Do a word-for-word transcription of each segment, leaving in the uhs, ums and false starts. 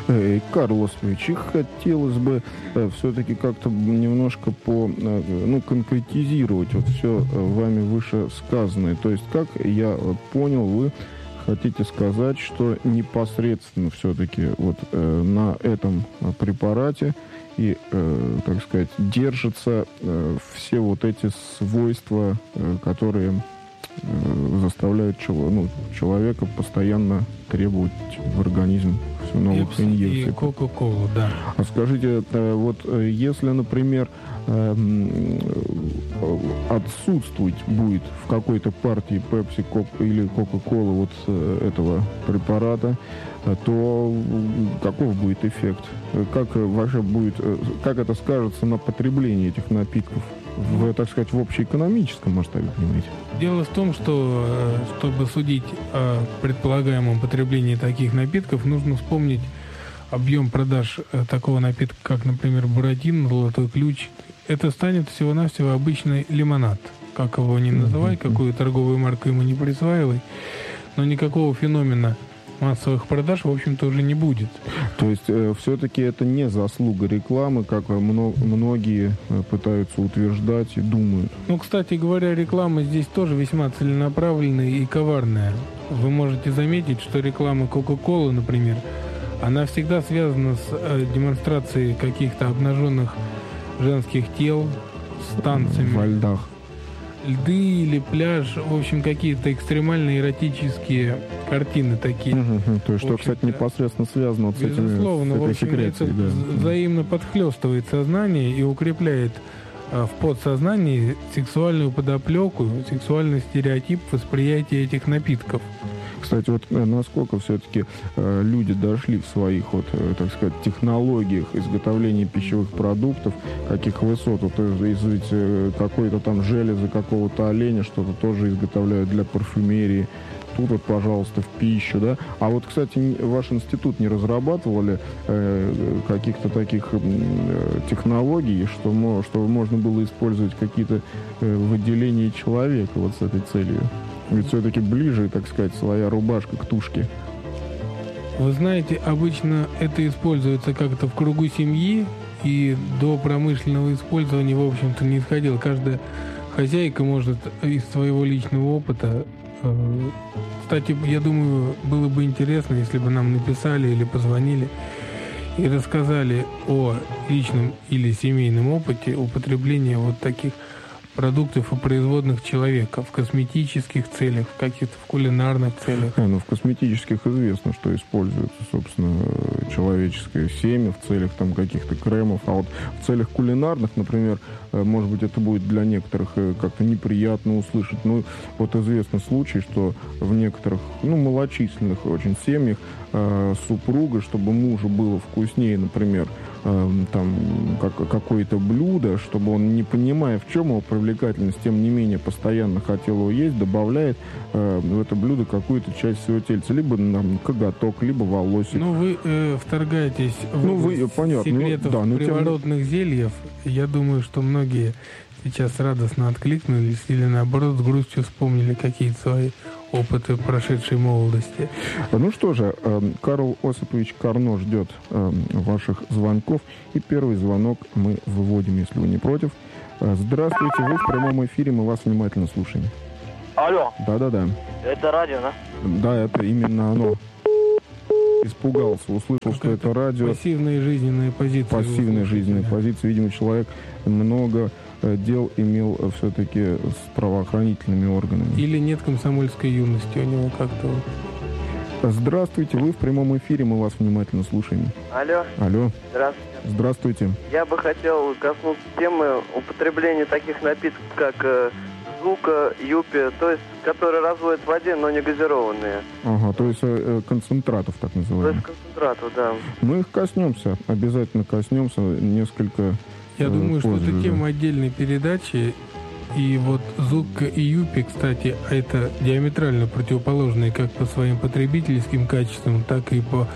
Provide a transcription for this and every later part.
Э, Карл Осипович, хотелось бы э, все-таки как-то немножко по, э, ну, конкретизировать вот все вами вышесказанное. То есть, как я понял, вы хотите сказать, что непосредственно все-таки вот э, на этом препарате и, э, так сказать, держатся э, все вот эти свойства, э, которые э, заставляют чего, ну, человека постоянно требовать в организм все новых Пепси инъекций. И Кока-Колу, да. А скажите, э, вот э, если, например, э, отсутствовать будет в какой-то партии Пепси или Кока-Колы вот э, этого препарата, то каков будет эффект? Как вообще будет, как это скажется на потреблении этих напитков в, так сказать, в общеэкономическом масштабе, понимаете? Дело в том, что чтобы судить о предполагаемом потреблении таких напитков, нужно вспомнить объем продаж такого напитка, как, например, Буратино, Золотой ключ. Это станет всего-навсего обычный лимонад. Как его ни называй, какую торговую марку ему не присваивай, но никакого феномена массовых продаж, в общем-то, уже не будет. То есть э, все-таки это не заслуга рекламы, как мно- многие э, пытаются утверждать и думают. Ну, кстати говоря, реклама здесь тоже весьма целенаправленная и коварная. Вы можете заметить, что реклама Кока-Колы, например, она всегда связана с э, демонстрацией каких-то обнаженных женских тел с танцами. Во льдах. Льды или пляж, в общем, какие-то экстремальные эротические картины такие. Угу, то есть, что, кстати, непосредственно связано вот с этими, безусловно, с этой в общем, секрецией. это Да. взаимно подхлестывает сознание и укрепляет а, в подсознании сексуальную подоплеку, сексуальный стереотип восприятия этих напитков. Кстати, вот насколько все-таки э, люди дошли в своих, вот, э, так сказать, технологиях изготовления пищевых продуктов, каких высот, вот из, из э, какой-то там железы какого-то оленя, что-то тоже изготовляют для парфюмерии. Тут вот, пожалуйста, в пищу, да. А вот, кстати, ваш институт не разрабатывал ли э, каких-то таких э, технологий, что, мо, что можно было использовать какие-то э, выделения человека вот с этой целью? Ведь все-таки ближе, так сказать, своя рубашка к тушке. Вы знаете, обычно это используется как-то в кругу семьи, и до промышленного использования, в общем-то, не исходило. Каждая хозяйка может из своего личного опыта... Э, кстати, я думаю, было бы интересно, если бы нам написали или позвонили и рассказали о личном или семейном опыте употребления вот таких продуктов и производных человека в косметических целях, в каких-то в кулинарных целях. А, ну, в косметических известно, что используется, собственно, человеческое семя в целях там каких-то кремов. А вот в целях кулинарных, например, может быть, это будет для некоторых как-то неприятно услышать. Ну, вот известный случай, что в некоторых, ну, малочисленных очень семьях э, супруга, чтобы мужу было вкуснее, например, там как, какое-то блюдо, чтобы он, не понимая, в чем его привлекательность, тем не менее постоянно хотел его есть, добавляет э, в это блюдо какую-то часть своего тельца, либо там, коготок, либо волосик. Ну, вы э, вторгаетесь в ну, вы, понятно, секретов ну, да, приворотных тем... зельев. Я думаю, что многие сейчас радостно откликнулись или, наоборот, с грустью вспомнили какие-то свои опыты прошедшей молодости. Ну что же, Карл Осипович Карно ждет ваших звонков. И первый звонок мы выводим, если вы не против. Здравствуйте, вы в прямом эфире, мы вас внимательно слушаем. Алло. Да-да-да. Это радио, да? Да, это именно оно. Испугался, услышал, как что это, это радио. Пассивные жизненные позиции. Пассивные жизненные да. позиции. Видимо, человек много дел имел все-таки с правоохранительными органами. Или нет комсомольской юности у него как-то. Здравствуйте, вы в прямом эфире, мы вас внимательно слушаем. Алло. Алло. Здравствуйте. Здравствуйте. Я бы хотел коснуться темы употребления таких напитков, как э, Зука, Юпи, то есть, которые разводят в воде, но не газированные. Ага, то есть э, концентратов, так называемых. То есть концентратов, да. Мы их коснемся, обязательно коснемся несколько. Я э, думаю, позже, что это тема отдельной передачи. И вот Зука и Юпи, кстати, это диаметрально противоположные как по своим потребительским качествам, так и по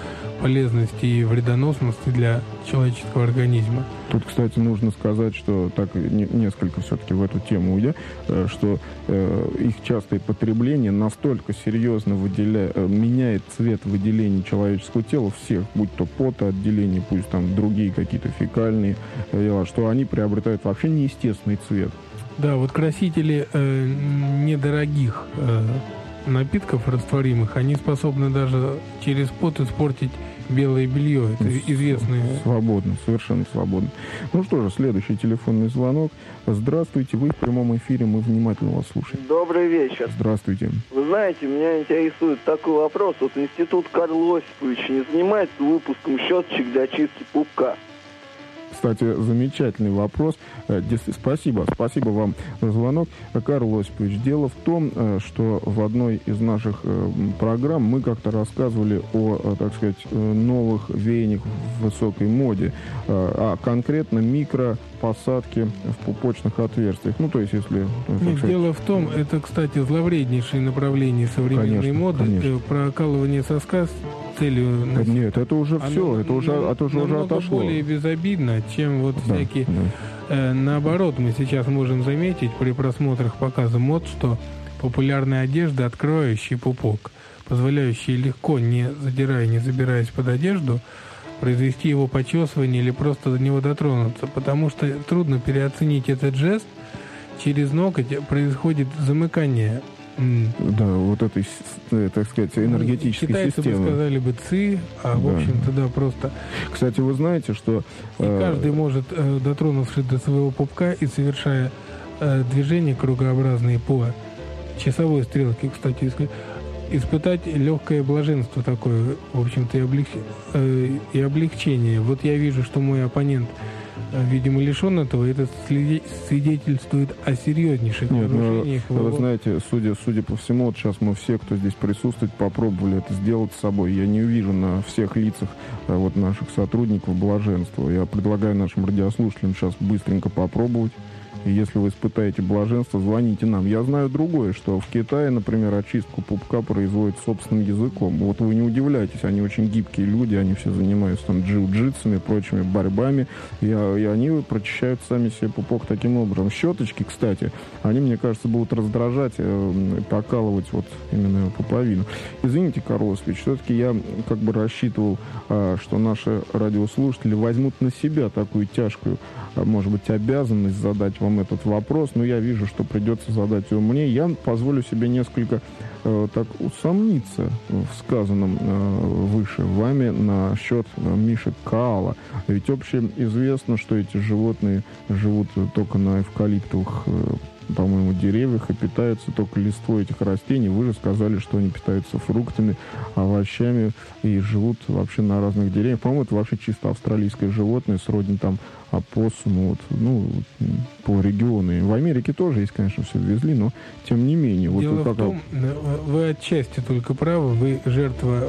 полезности и вредоносности для человеческого организма. Тут, кстати, нужно сказать, что так не, несколько все-таки в эту тему уйдя, что э, их частое потребление настолько серьезно выделя... меняет цвет выделений человеческого тела всех, будь то потоотделения, пусть там другие какие-то фекальные дела, что они приобретают вообще неестественный цвет. Да, вот красители э, недорогих э, напитков растворимых, они способны даже через пот испортить белое белье. Это известные... Свободно, совершенно свободно. Ну что же, следующий телефонный звонок. Здравствуйте, вы в прямом эфире, мы внимательно вас слушаем. Добрый вечер. Здравствуйте. Вы знаете, меня интересует такой вопрос. Вот институт Карла Осиповича не занимается выпуском щеточек для чистки пупка? Кстати, замечательный вопрос. Спасибо, спасибо вам за звонок, Карл Осипович. Дело в том, что в одной из наших программ мы как-то рассказывали о, так сказать, новых веяниях в высокой моде, а конкретно микропосадки в пупочных отверстиях. Ну, то есть, если... Нет, сказать... Дело в том, это, кстати, зловреднейшее направление современной конечно, моды, конечно. Прокалывание соска с целью... Нет, это уже оно, все, это уже, это уже, уже отошло. Более безобидно, чем вот да, всякие... Да. Э, наоборот, мы сейчас можем заметить при просмотрах показа мод, что популярная одежда, открывающая пупок, позволяющая легко, не задирая, не забираясь под одежду, произвести его почесывание или просто до него дотронуться, потому что трудно переоценить этот жест. Через ноготь происходит замыкание. Да, вот этой, так сказать, энергетической китайцы системы. Китайцы бы сказали бы ци, а да. в общем-то, да, просто... Кстати, вы знаете, что... И э... каждый может, э, дотронувшись до своего пупка и совершая э, движения кругообразные по часовой стрелке, кстати, испытать легкое блаженство такое, в общем-то, и, облег... э, и облегчение. Вот я вижу, что мой оппонент, видимо, лишен этого, это свидетельствует о серьезнейших Нет, нарушениях. Но, вы знаете, судя, судя по всему, вот сейчас мы все, кто здесь присутствует, попробовали это сделать с собой. Я не увижу на всех лицах вот наших сотрудников блаженства. Я предлагаю нашим радиослушателям сейчас быстренько попробовать. И если вы испытаете блаженство, звоните нам. Я знаю другое, что в Китае, например, очистку пупка производят собственным языком. Вот вы не удивляйтесь, они очень гибкие люди, они все занимаются там джиу-джитсами, прочими борьбами, и, и они прочищают сами себе пупок таким образом. Щеточки, кстати, они, мне кажется, будут раздражать, э, покалывать вот именно пуповину. Извините, Карл Осипович, все-таки я как бы рассчитывал, э, что наши радиослушатели возьмут на себя такую тяжкую, э, может быть, обязанность задать вам этот вопрос, но я вижу, что придется задать его мне. Я позволю себе несколько э, так усомниться в сказанном э, выше вами насчет э, мишек Каала. Ведь общеизвестно, что эти животные живут только на эвкалиптовых э, по-моему, деревьях и питаются только листвой этих растений. Вы же сказали, что они питаются фруктами, овощами и живут вообще на разных деревьях. По-моему, это вообще чисто австралийское животное, сродни там опоссуму, вот, ну, по региону. В Америке тоже есть, конечно, все везли, но тем не менее. Дело вот в том, вы отчасти только правы, вы жертва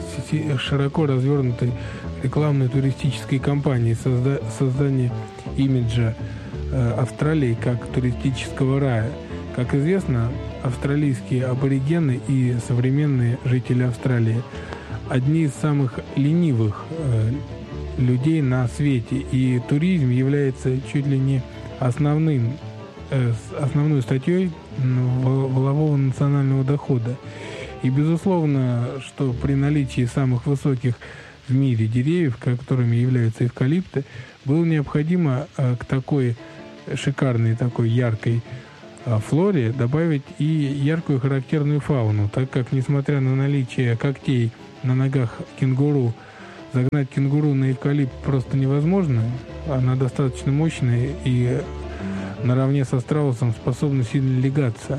широко развернутой рекламной туристической кампании созда- создания имиджа Австралии как туристического рая. Как известно, австралийские аборигены и современные жители Австралии одни из самых ленивых э, людей на свете, и туризм является чуть ли не основным, э, основной статьей валового национального дохода. И безусловно, что при наличии самых высоких в мире деревьев, которыми являются эвкалипты, было необходимо э, к такой шикарной, такой яркой э, флоре добавить и яркую характерную фауну, так как, несмотря на наличие когтей на ногах кенгуру, загнать кенгуру на эвкалипт просто невозможно. Она достаточно мощная и наравне со страусом способна сильно легаться.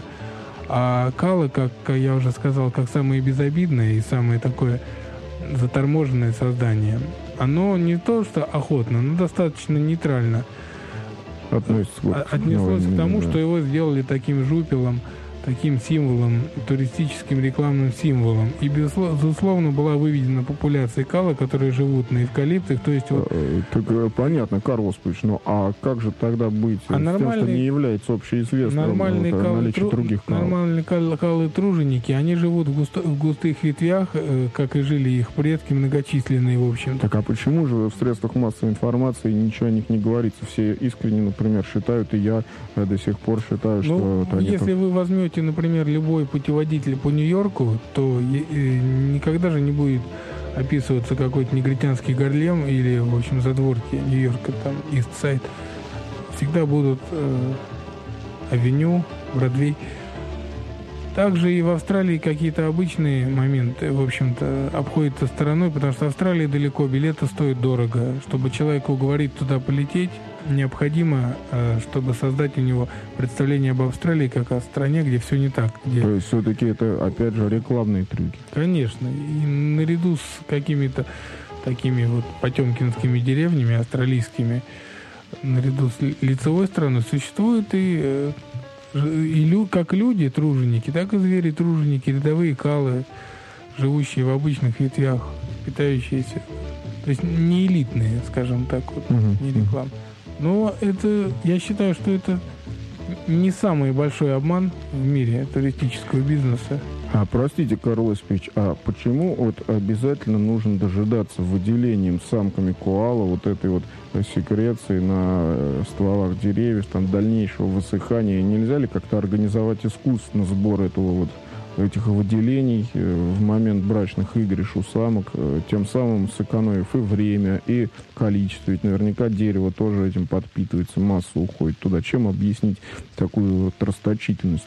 А кала, как я уже сказал, как самое безобидное и самое такое заторможенное создание, оно не то что охотно, но достаточно нейтрально относится к отнеслось к тому, да. что его сделали таким жупелом таким символом, туристическим рекламным символом. И, безусловно, была выведена популяция кала, которые живут на эвкалиптах. То есть вот... Так, понятно, Карл Осипович, ну а как же тогда быть а с тем, что не является общеизвестным нормальные вот, калы, наличие тру... других калов? Нормальные калы-труженики, они живут в, густо... в густых ветвях, как и жили их предки, многочисленные, в общем. Так а почему же в средствах массовой информации ничего о них не говорится? Все искренне, например, считают, и я до сих пор считаю, ну, что... Вот они если тут... вы возьмете, например, любой путеводитель по Нью-Йорку, то никогда же не будет описываться какой-то негритянский Гарлем или, в общем, задворки Нью-Йорка, там, Ист-Сайд. Всегда будут э, авеню, Бродвей. Также и в Австралии какие-то обычные моменты, в общем-то, обходятся стороной, потому что Австралия далеко, билеты стоят дорого. Чтобы человека уговорить туда полететь, необходимо, чтобы создать у него представление об Австралии как о стране, где все не так. Где... То есть все-таки это, опять же, рекламные трюки? Конечно. И наряду с какими-то такими вот потемкинскими деревнями австралийскими, наряду с лицевой стороной, существует и... И лю, как люди, труженики, так и звери, труженики, рядовые калы, живущие в обычных ветвях, питающиеся. То есть не элитные, скажем так, вот, uh-huh. не реклама. Но это, я считаю, что это не самый большой обман в мире туристического бизнеса. А простите, Карл Осипович, а почему вот обязательно нужно дожидаться выделением самками коала вот этой вот секреции на стволах деревьев, там дальнейшего высыхания? Нельзя ли как-то организовать искусственно сбор этого вот этих выделений в момент брачных игрищ у самок, тем самым сэкономив и время, и количество? Ведь наверняка дерево тоже этим подпитывается, масса уходит туда. Чем объяснить такую вот расточительность?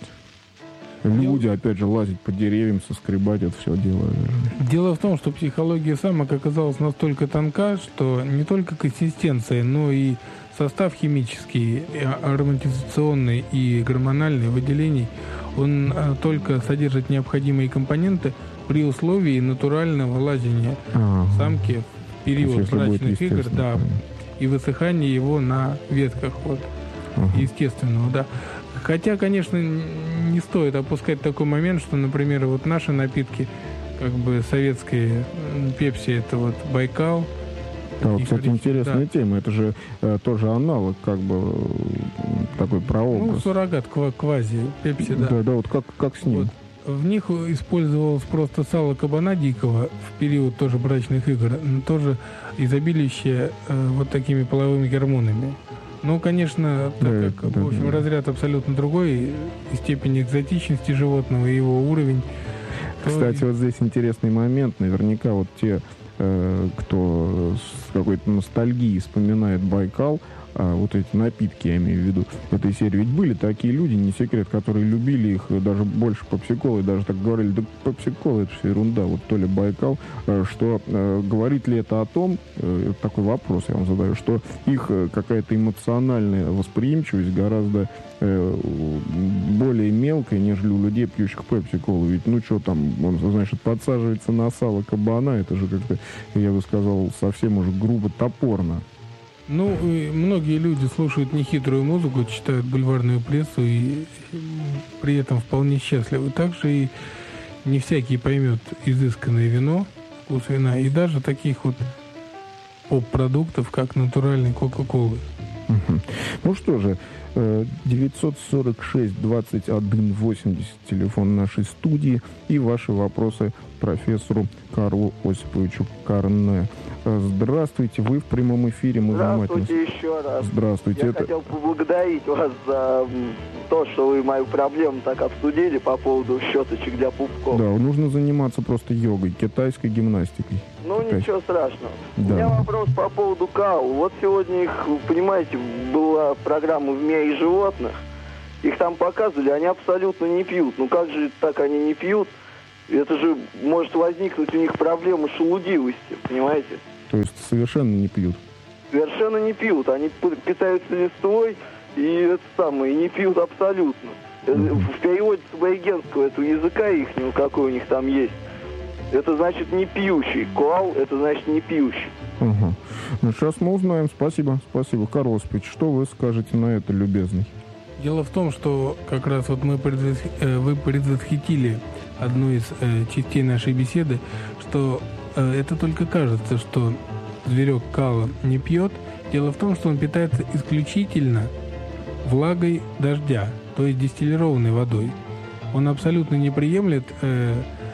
Люди, опять же, лазить по деревьям, соскребать это все дело. Дело в том, что психология самок оказалась настолько тонка, что не только консистенция, но и состав химический, ароматизационный и гормональный выделений, он только содержит необходимые компоненты при условии натурального лазения ага. самки в период брачных игр, да, и высыхания его на ветках, вот, ага. естественного, да. Хотя, конечно, не стоит опускать такой момент, что, например, вот наши напитки, как бы советские, пепси, это вот Байкал. Да, вот, кстати, интересная да. тема. Это же э, тоже аналог, как бы, такой прообраз. Ну, суррогат, квази, пепси, да. Да, да, вот как, как с ним. Вот. В них использовалось просто сало кабана дикого в период тоже брачных игр, но тоже изобилующее э, вот такими половыми гормонами. Ну, конечно, так да, как, да, в общем, да. разряд абсолютно другой, и степень экзотичности животного, и его уровень. Кстати, то... вот здесь интересный момент. Наверняка вот те, э, кто с какой-то ностальгией вспоминает Байкал, а вот эти напитки, я имею в виду, в этой серии. Ведь были такие люди, не секрет, которые любили их даже больше пепси-колы, даже так говорили, да пепси-кола это все ерунда, вот то ли Байкал, что э, говорит ли это о том, э, такой вопрос я вам задаю, что их какая-то эмоциональная восприимчивость гораздо э, более мелкая, нежели у людей, пьющих пепси-колу. Ведь, ну что там, он, значит, подсаживается на сало кабана, это же как-то, я бы сказал, совсем уже грубо топорно. Ну, многие люди слушают нехитрую музыку, читают бульварную прессу и при этом вполне счастливы. Также и не всякий поймет изысканное вино, вкус вина, и даже таких вот поп-продуктов, как натуральной Кока-Колы. Ну что же, девятьсот сорок шесть двадцать один восемьдесят телефон нашей студии и ваши вопросы профессору Карлу Осиповичу Карне. Здравствуйте, вы в прямом эфире. Мы Здравствуйте еще раз. Здравствуйте. Я это... хотел поблагодарить вас за то, что вы мою проблему так обсудили по поводу щеточек для пупков. Да, нужно заниматься просто йогой, китайской гимнастикой. Ну, Китай. Ничего страшного. Да. У меня вопрос по поводу кау. Вот сегодня их, понимаете, была программа «В мире животных». Их там показывали, они абсолютно не пьют. Ну как же так они не пьют? Это же может возникнуть у них проблема шелудивости, понимаете? То есть совершенно не пьют? Совершенно не пьют. Они питаются листвой и это самое, не пьют абсолютно. Uh-huh. В переводе с аборигенского этого языка ихнего, какой у них там есть, это значит не пьющий. Коал — это значит не пьющий. Угу. Ну, сейчас мы узнаем. Спасибо, спасибо. Карл Осипович, что вы скажете на это, любезный? Дело в том, что как раз вот мы предвос... вы предвосхитили одну из э, частей нашей беседы, что э, это только кажется, что зверек кала не пьет. Дело в том, что он питается исключительно влагой дождя, то есть дистиллированной водой. Он абсолютно не приемлет э,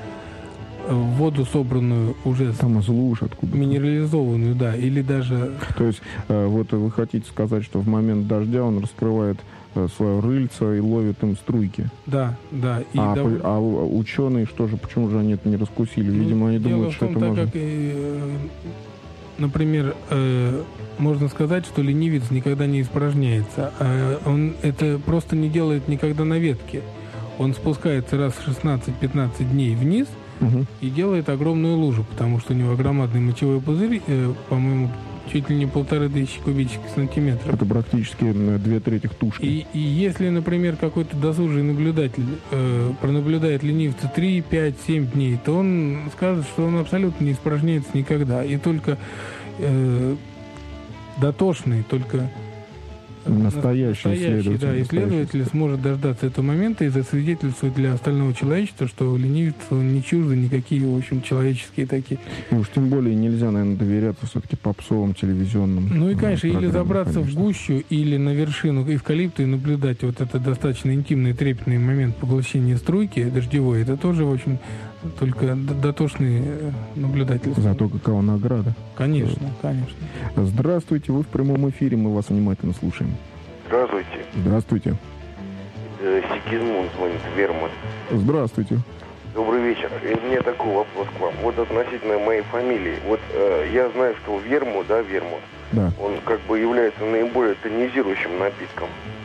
воду, собранную уже там из луж откуда-то. Минерализованную, да, или даже... То есть э, вот вы хотите сказать, что в момент дождя он раскрывает э, свое рыльце и ловит им струйки? Да, да. И а, дов... а ученые что же, почему же они это не раскусили? Видимо, ну, они думают, что том, это так можно... Как, э, например, э, можно сказать, что ленивец никогда не испражняется. А он это просто не делает никогда на ветке. Он спускается раз в шестнадцать-пятнадцать дней вниз, угу. и делает огромную лужу, потому что у него громадный мочевой пузырь, э, по-моему, чуть ли не полторы тысячи кубических сантиметров. Это практически две трети тушки. И, и если, например, какой-то досужий наблюдатель э, пронаблюдает ленивца три, пять, семь дней, то он скажет, что он абсолютно не испражняется никогда. И только э, дотошный, только... Настоящий, настоящий исследователь, да, исследователь настоящий. Сможет дождаться этого момента и засвидетельствовать для остального человечества, что ленивцу не чужды никакие, в общем, человеческие такие. И уж тем более нельзя, наверное, доверяться все-таки попсовым телевизионным. Ну и, конечно, или забраться конечно. в гущу, или на вершину эвкалипта и наблюдать вот этот достаточно интимный, трепетный момент поглощения струйки дождевой. Это тоже, в общем, только дотошный наблюдатель. Зато какова награда. Конечно, конечно. Здравствуйте, вы в прямом эфире, мы вас внимательно слушаем. Здравствуйте. Здравствуйте. Э, Сигизмунд звонит, Вермут. Здравствуйте. Добрый вечер. И у меня такой вопрос к вам. Вот относительно моей фамилии. Вот э, я знаю, что вермут, да, вермут, да. он как бы является наиболее тонизирующим напитком.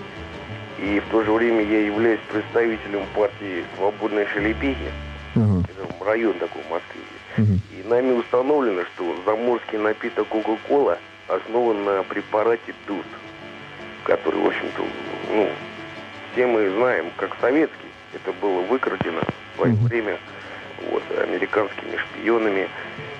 И в то же время я являюсь представителем партии «Свободной шелепехи». Ага. Это район такой в Москве. Угу. И нами установлено, что заморский напиток Кока-Кола основан на препарате ДУС, который, в общем-то, ну, все мы знаем, как советский. Это было выкрадено в свое угу. время вот, американскими шпионами.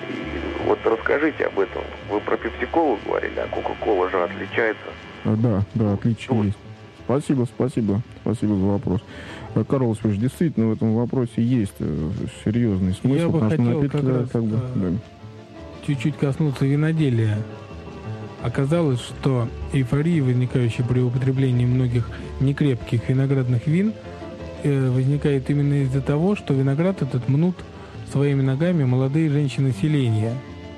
И вот расскажите об этом. Вы про пепси-колу говорили, а Кока-Кола же отличается. А, да, да, отличие вот. Есть. Спасибо, спасибо. Спасибо за вопрос. Карл Васильевич, действительно в этом вопросе есть серьезный смысл. Я бы хотел напитки, как раз как бы, да. чуть-чуть коснуться виноделия. Оказалось, что эйфория, возникающая при употреблении многих некрепких виноградных вин, возникает именно из-за того, что виноград этот мнут своими ногами молодые женщины селения.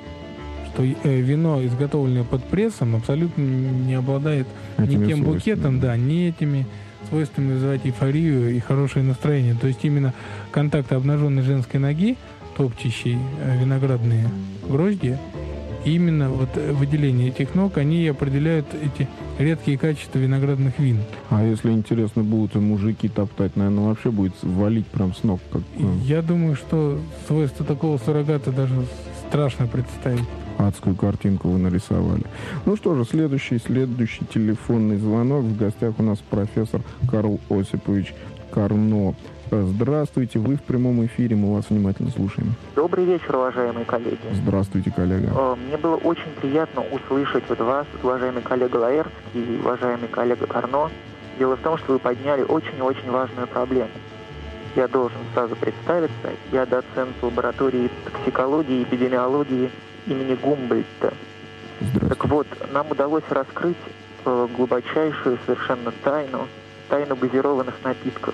Что вино, изготовленное под прессом, абсолютно не обладает этими ни тем букетом, да, ни этими свойствами вызывать эйфорию и хорошее настроение. То есть именно контакт обнаженной женской ноги, топчащей виноградные грозди, именно вот выделение этих ног, они определяют эти редкие качества виноградных вин. А если интересно, будут мужики топтать, наверное, вообще будет валить прям с ног. Как... Я думаю, что свойства такого суррогата даже страшно представить. Адскую картинку вы нарисовали. Ну что же, следующий, следующий телефонный звонок. В гостях у нас профессор Карл Осипович Карно. Здравствуйте, вы в прямом эфире, мы вас внимательно слушаем. Добрый вечер, уважаемые коллеги. Здравствуйте, коллега. Мне было очень приятно услышать вот вас, уважаемый коллега Лаэртский и уважаемый коллега Карно. Дело в том, что вы подняли очень-очень важную проблему. Я должен сразу представиться, я доцент лаборатории токсикологии и эпидемиологии имени Гумбольдта. Так вот, нам удалось раскрыть э, глубочайшую совершенно тайну, тайну газированных напитков.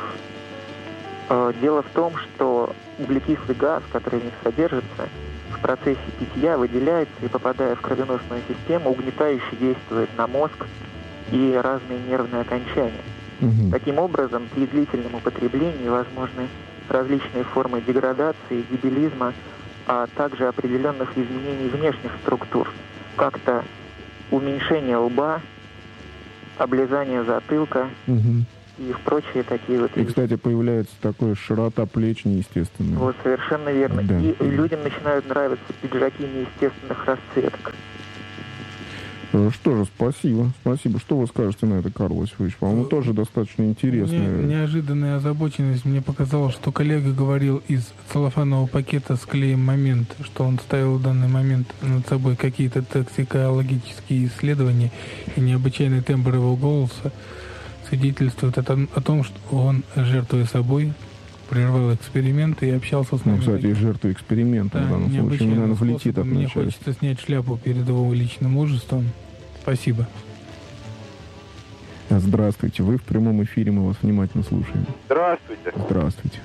Э, дело в том, что углекислый газ, который в них содержится, в процессе питья выделяется и, попадая в кровеносную систему, угнетающе действует на мозг и разные нервные окончания. Угу. Таким образом, при длительном употреблении возможны различные формы деградации, дебилизма, а также определенных изменений внешних структур, как-то уменьшение лба, облизание затылка угу. и прочие такие вот... И, кстати, появляется такая широта плеч неестественная. Вот, совершенно верно. Да. И людям начинают нравиться пиджаки неестественных расцветок. Что же, спасибо. Спасибо. Что вы скажете на это, Карл Васильевич? По-моему, тоже достаточно интересно. Неожиданная озабоченность. Мне показалось, что коллега говорил из целлофанового пакета с клеем «Момент», что он ставил в данный момент над собой какие-то токсикологические исследования, и необычайный тембр его голоса свидетельствует о, о том, что он, жертвуя собой, прервал эксперименты и общался с нами. Ну, кстати, жертвы эксперимента да, в данном случае, наверное, влетит от Мне начальства. хочется снять шляпу перед его личным мужеством. Спасибо. Здравствуйте, вы в прямом эфире, мы вас внимательно слушаем. Здравствуйте. Здравствуйте.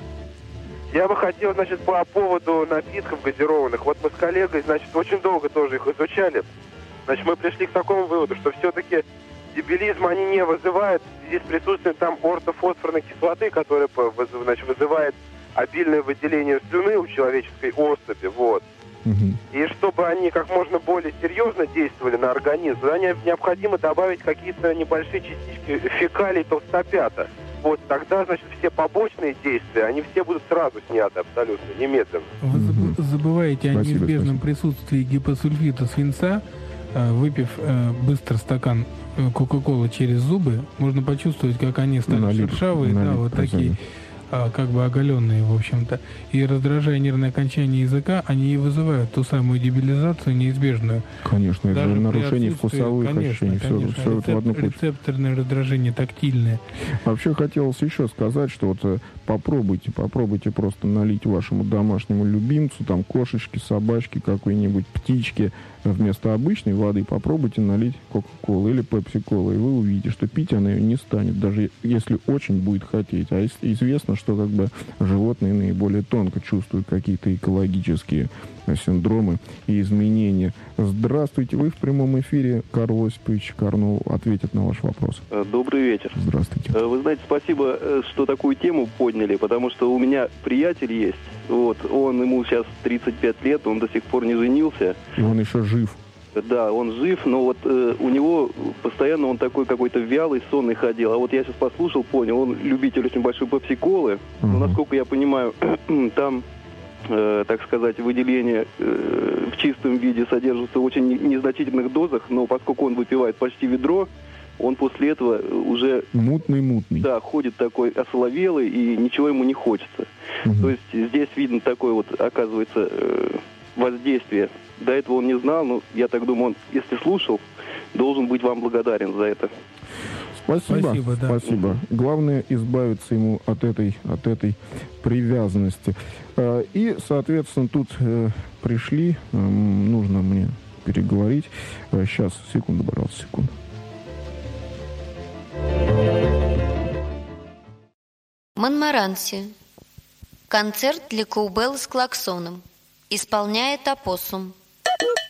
Я бы хотел, значит, по поводу напитков газированных. Вот мы с коллегой, значит, очень долго тоже их изучали. Значит, мы пришли к такому выводу, что все-таки дебилизм они не вызывают в связи с присутствием там ортофосфорной кислоты, которая, значит, вызывает обильное выделение слюны у человеческой особи, вот. Угу. И чтобы они как можно более серьезно действовали на организм, туда необходимо добавить какие-то небольшие частички фекалий толстопята. Вот тогда, значит, все побочные действия, они все будут сразу сняты абсолютно, немедленно. Вы заб- забываете Спасибо, о неизбежном спасибо. присутствии гипосульфита свинца. Выпив э, быстро стакан кока-колы через зубы, можно почувствовать, как они стали Налит, шершавые, налит да, вот процент. такие, а, как бы оголенные, в общем-то. И раздражая нервное окончание языка, они и вызывают ту самую дебилизацию неизбежную. Конечно, это Даже же при нарушение отсутствии- вкусовых конечно, ощущений. Все, конечно, все это в одну рецеп- кучу. рецепторное раздражение тактильное. Вообще хотелось еще сказать, что вот э, попробуйте, попробуйте просто налить вашему домашнему любимцу, там кошечке, собачке, какой-нибудь птичке, вместо обычной воды попробуйте налить кока-колы или пепси-колы, и вы увидите, что пить она ее не станет, даже если очень будет хотеть. А ис- известно, что как бы животные наиболее тонко чувствуют какие-то экологические э, синдромы и изменения. Здравствуйте, вы в прямом эфире. Карл Осипович Карнул ответит на ваш вопрос. Добрый вечер. Здравствуйте. Вы знаете, спасибо, что такую тему подняли, потому что у меня приятель есть, вот, он, ему сейчас тридцать пять лет, он до сих пор не женился. И он еще жив. Да, он жив, но вот э, у него постоянно он такой какой-то вялый, сонный ходил. А вот я сейчас послушал, понял, он любитель очень большой пепси-колы. Но, Мгм. насколько я понимаю, там, э, так сказать, выделение э, в чистом виде содержится в очень не- незначительных дозах, но поскольку он выпивает почти ведро, он после этого уже, Мутный-мутный. да, ходит такой осоловелый, и ничего ему не хочется. Мгм. То есть здесь видно такое вот, оказывается, э, воздействие. До этого он не знал, но я так думаю, он, если слушал, должен быть вам благодарен за это. Спасибо. Спасибо, да. Спасибо. Главное избавиться ему от этой, от этой привязанности. Э, И, соответственно, тут э, пришли, э, м, нужно мне переговорить. Э, Сейчас, секунду, пожалуйста, секунду. Монмаранси. Концерт для коубелла с клаксоном. Исполняет опоссум.